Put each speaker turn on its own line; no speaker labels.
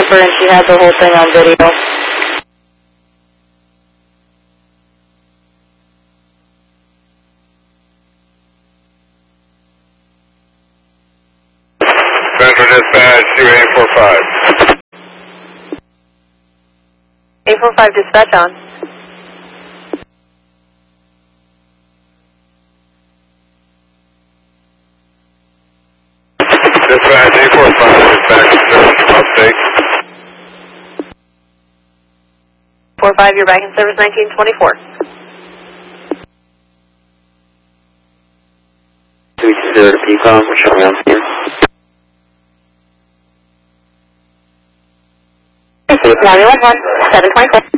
trooper and she had the whole thing on video.
Metro Dispatch 2845.
845 dispatch on.
Dispatch 845, dispatch service from upstate.
45, you're back in service 1924.
220 PCOM, show me on scene.
911, 724.